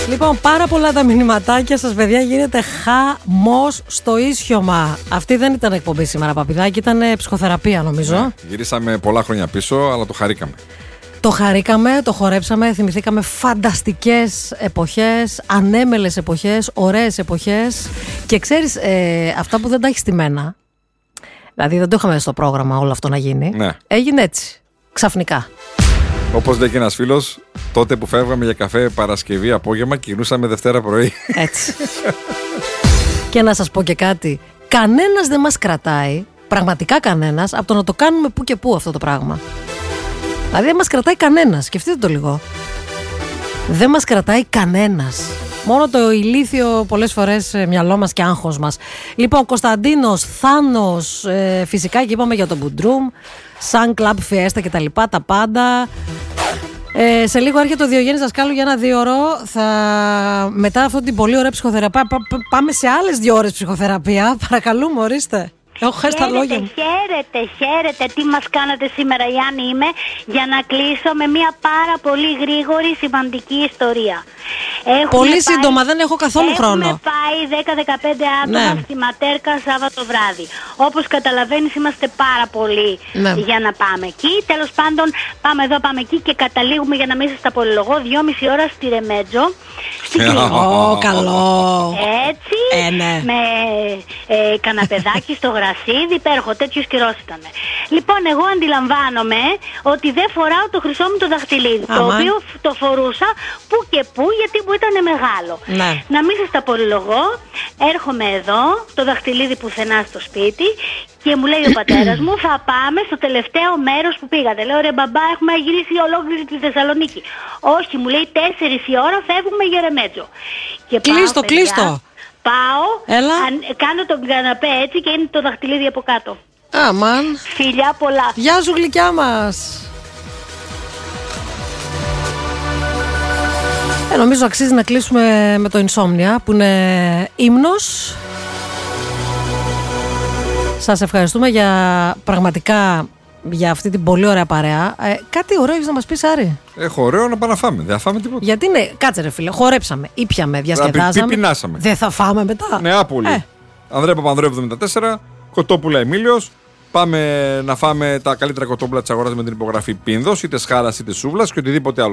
Λοιπόν, πάρα πολλά τα μηνυματάκια σας, παιδιά, γίνεται χαμός στο ίσιωμα. Αυτή δεν ήταν εκπομπή σήμερα, Παπηδάκη, ήταν ψυχοθεραπεία, νομίζω. Ναι, γυρίσαμε πολλά χρόνια πίσω, αλλά το χαρήκαμε. Το χαρήκαμε, το χορέψαμε, θυμηθήκαμε φανταστικές εποχές, ανέμελες εποχές, ωραίες εποχές. Και ξέρεις, αυτά που δεν τα έχεις στημένα, δηλαδή δεν το είχαμε στο πρόγραμμα όλο αυτό να γίνει, Ναι. έγινε έτσι, ξαφνικά. Όπως λέει και ένας φίλος, τότε που φεύγαμε για καφέ Παρασκευή απόγευμα και γυρνούσαμε Δευτέρα πρωί. Έτσι. Και να σας πω και κάτι, κανένας δεν μας κρατάει, πραγματικά κανένας, από το να το κάνουμε που και που αυτό το πράγμα. Δηλαδή δεν μας κρατάει κανένας, σκεφτείτε το λίγο. Δεν μας κρατάει κανένας. Μόνο το ηλίθιο πολλές φορές μυαλό μας και άγχος μας. Λοιπόν, Κωνσταντίνος, Θάνος, φυσικά και είπαμε για το Μπουντρούμ, σαν κλαμπ φιέστα και τα λοιπά, τα πάντα. Σε λίγο έρχεται ο Διογέννης Δασκάλου για 1-2 ώρο. Μετά αυτή την πολύ ωραία ψυχοθεραπεία πάμε σε άλλες 2 ώρες ψυχοθεραπεία. Παρακαλούμε, ορίστε. Έχω χάσει τα λόγια μου. Χαίρετε, τι μας κάνατε σήμερα, Γιάννη, είμαι για να κλείσω με μια πάρα πολύ γρήγορη σημαντική ιστορία. Πολύ σύντομα, δεν έχω καθόλου χρόνο. Έχουμε πάει 10-15 άτομα στη Ματέρκα Σάββατο βράδυ. Όπως καταλαβαίνεις, είμαστε πάρα πολλοί για να πάμε εκεί. Τέλος πάντων, πάμε εδώ, πάμε εκεί και καταλήγουμε, για να μην σας τα πολυλογώ, 2,5 ώρα στη Ρεμέτζο. Στην Ω, καλό. Έτσι, ναι. με καναπεδάκι στο γρασίδι, υπέροχο, τέτοιος καιρός ήταν. Λοιπόν, εγώ αντιλαμβάνομαι ότι δεν φοράω το χρυσό μου το δαχτυλίδι, το οποίο το φορούσα που και που, γιατί μου ήταν μεγάλο. Ναι. Να μην σας τα πολυλογώ, έρχομαι εδώ, το δαχτυλίδι πουθενά στο σπίτι, και μου λέει ο πατέρας μου, θα πάμε στο τελευταίο μέρος που πήγατε. Λέω, ρε μπαμπά, έχουμε γυρίσει ολόκληρη τη Θεσσαλονίκη. Όχι, μου λέει, 4 η ώρα φεύγουμε για Ρεμέτζο. Κλείστο. Πάω, έλα. κάνω τον καναπέ έτσι και είναι το δαχτυλίδι από κάτω. Αμάν. Φιλιά πολλά. Γεια σου, γλυκιά μας. Νομίζω αξίζει να κλείσουμε με το Insomnia, που είναι ύμνος. Σας ευχαριστούμε πραγματικά για αυτή την πολύ ωραία παρέα. Κάτι ωραίο έχεις να μας πεις, Άρη? Έχω ωραίο να πάμε να φάμε. Δεν θα φάμε τίποτα. Γιατί κάτσε ρε φίλε, χορέψαμε, ήπιαμε, διασκεδάζαμε. Τι πεινάσαμε. Δεν θα φάμε μετά. Νεάπολη. Ανδρέα Παπανδρέου 74, Κοτόπουλα Εμίλιος. Πάμε να φάμε τα καλύτερα κοτόπουλα της αγοράς με την υπογραφή Πίνδος, είτε σχάρας είτε σούβλας και οτιδήποτε άλλο.